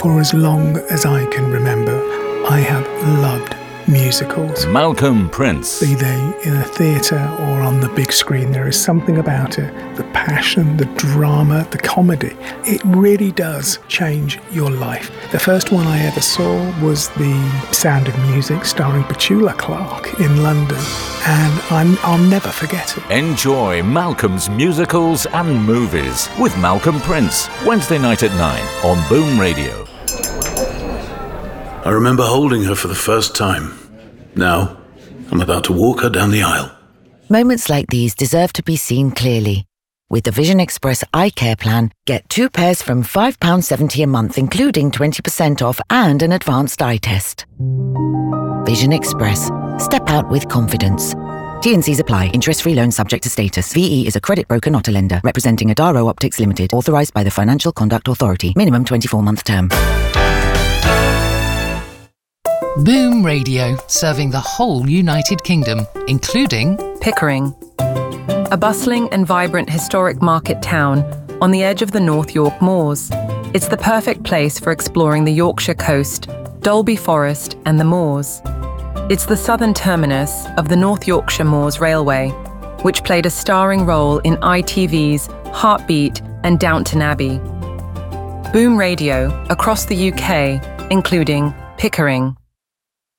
For as long as I can remember, I have loved musicals. Malcolm Prince. Be they in a theatre or on the big screen, there is something about it. The passion, the drama, the comedy. It really does change your life. The first one I ever saw was The Sound of Music, starring Petula Clark in London, and I'll never forget it. Enjoy Malcolm's musicals and movies with Malcolm Prince, Wednesday night at 9 on Boom Radio. I remember holding her for the first time. Now, I'm about to walk her down the aisle. Moments like these deserve to be seen clearly. With the Vision Express Eye Care Plan, get 2 pairs from £5.70 a month, including 20% off and an advanced eye test. Vision Express. Step out with confidence. T&Cs apply. Interest-free loan subject to status. VE is a credit broker, not a lender. Representing Adaro Optics Limited. Authorised by the Financial Conduct Authority. Minimum 24-month term. Boom Radio, serving the whole United Kingdom, including Pickering, a bustling and vibrant historic market town on the edge of the North York Moors. It's the perfect place for exploring the Yorkshire coast, Dalby Forest and the moors. It's the southern terminus of the North Yorkshire Moors Railway, which played a starring role in ITV's Heartbeat and Downton Abbey. Boom Radio, across the UK, including Pickering.